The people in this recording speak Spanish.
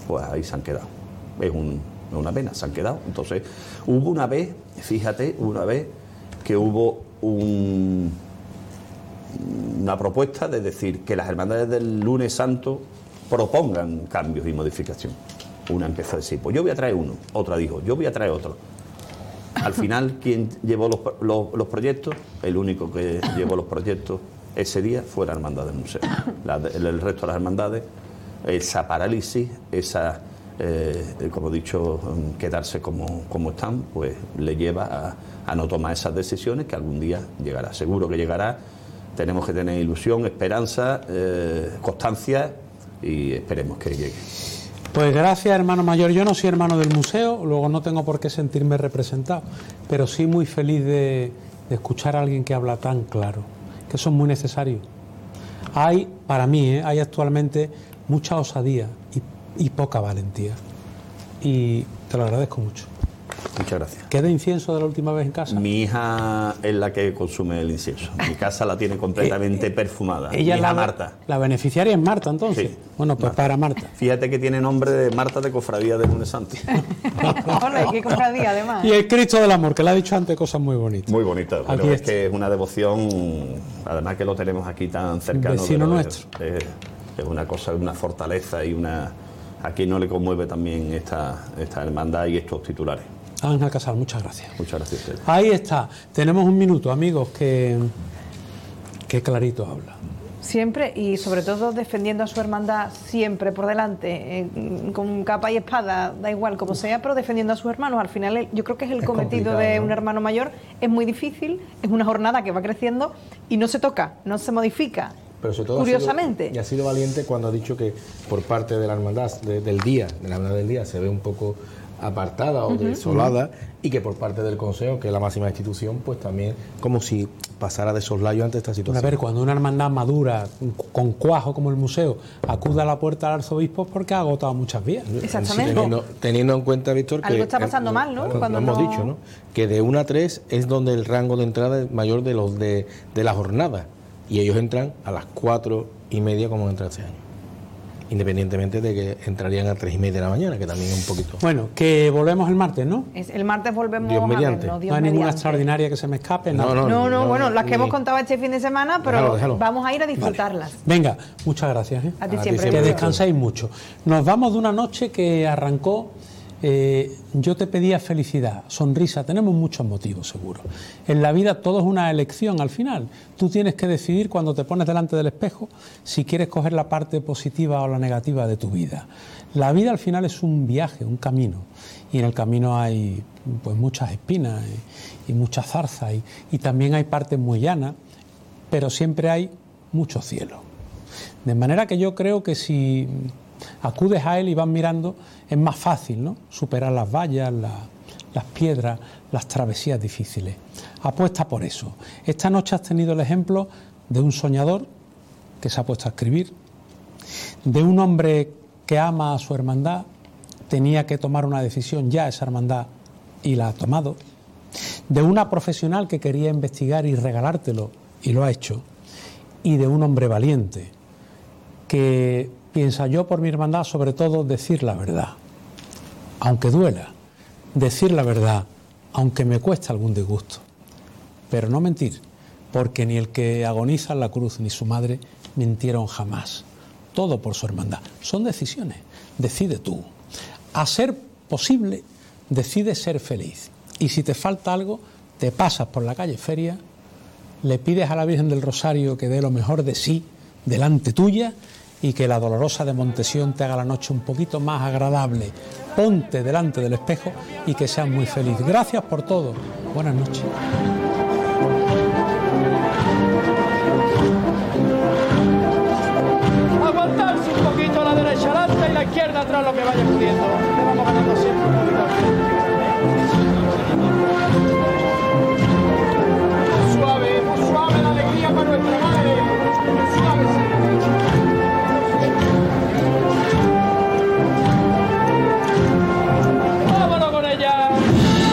pues ahí se han quedado. Es una pena, se han quedado. Entonces, hubo una vez, fíjate, que hubo una propuesta de decir que las hermandades del lunes santo propongan cambios y modificación. Una empezó a decir, pues yo voy a traer uno, otra dijo, yo voy a traer otro. Al final, ¿quién llevó los proyectos? El único que llevó los proyectos ese día fue la hermandad del museo. El resto de las hermandades, esa parálisis, como he dicho, quedarse como están, pues le lleva a no tomar esas decisiones que algún día llegará. Seguro que llegará. Tenemos que tener ilusión, esperanza, constancia y esperemos que llegue. Pues gracias, hermano mayor. Yo no soy hermano del museo, luego no tengo por qué sentirme representado, pero sí muy feliz de escuchar a alguien que habla tan claro, que eso es muy necesario. Hay, para mí, hay actualmente mucha osadía y poca valentía. Y te lo agradezco mucho. Muchas gracias. ¿Queda incienso de la última vez en casa? Mi hija es la que consume el incienso. Mi casa la tiene completamente perfumada. Ella Mi es hija Marta. La beneficiaria es Marta, entonces. Sí. Bueno, pues Marta. para Marta. Fíjate que tiene nombre de Marta de Cofradía del Lunes Santo. Hola, qué cofradía además. Y el Cristo del Amor, que le ha dicho antes cosas muy bonitas. Muy bonita, pero Aquí es está. que es una devoción, además que lo tenemos aquí tan cercano. Vecino pero nuestro. Es una cosa, una fortaleza y una... ¿A quién no le conmueve también esta hermandad y estos titulares? Ángel Casal, muchas gracias. Muchas gracias a ustedes. Ahí está. Tenemos un minuto, amigos, que clarito habla. Siempre, y sobre todo defendiendo a su hermandad siempre por delante, con capa y espada, da igual como sea, pero defendiendo a sus hermanos. Al final yo creo que es el cometido de, ¿no?, un hermano mayor. Es muy difícil, es una jornada que va creciendo y no se toca, no se modifica. Pero sobre todo curiosamente. Ha sido valiente cuando ha dicho que por parte de la hermandad del día, de la hermandad del día, se ve un poco apartada o desolada, y que por parte del Consejo, que es la máxima institución, pues también como si pasara de soslayo ante esta situación. A ver, cuando una hermandad madura, con cuajo como el museo, acude a la puerta del arzobispo es porque ha agotado muchas vías. Exactamente. Teniendo en cuenta, Víctor, que algo está pasando mal, ¿no? Claro, Cuando lo hemos dicho, ¿no? Que de 1 a 3 es donde el rango de entrada es mayor de los de la jornada, y ellos entran a las 4:30 como entra este año, independientemente de que entrarían a 3:30 de la mañana, que también es un poquito... Bueno, que volvemos el martes, ¿no? El martes volvemos Dios mediante. a vernos, Dios No hay ninguna mediante. extraordinaria que se me escape. No, nada. No, bueno, las que ni- hemos contado este fin de semana, pero Déjalo. vamos a ir a disfrutarlas. Venga, muchas gracias. A ti A ti siempre. siempre. Que descanséis mucho. Nos vamos de una noche que arrancó, yo te pedía felicidad, sonrisa, tenemos muchos motivos seguro. En la vida todo es una elección al final. Tú tienes que decidir cuando te pones delante del espejo si quieres coger la parte positiva o la negativa de tu vida. La vida al final es un viaje, un camino, y en el camino hay pues muchas espinas y muchas zarzas y también hay partes muy llanas, pero siempre hay mucho cielo. De manera que yo creo que si acudes a él y vas mirando, es más fácil, ¿no?, superar las vallas, las piedras, las travesías difíciles. Apuesta por eso. Esta noche has tenido el ejemplo de un soñador que se ha puesto a escribir, de un hombre que ama a su hermandad, tenía que tomar una decisión ya esa hermandad y la ha tomado, de una profesional que quería investigar y regalártelo y lo ha hecho, y de un hombre valiente que piensa: yo por mi hermandad, sobre todo decir la verdad, aunque duela, decir la verdad, aunque me cueste algún disgusto, pero no mentir, porque ni el que agoniza en la cruz ni su madre mintieron jamás. Todo por su hermandad. Son decisiones, decide tú. A ser posible, decide ser feliz. Y si te falta algo, te pasas por la calle Feria, le pides a la Virgen del Rosario que dé lo mejor de sí delante tuya y que la Dolorosa de Montesión te haga la noche un poquito más agradable. Ponte delante del espejo y que seas muy feliz. Gracias por todo. Buenas noches.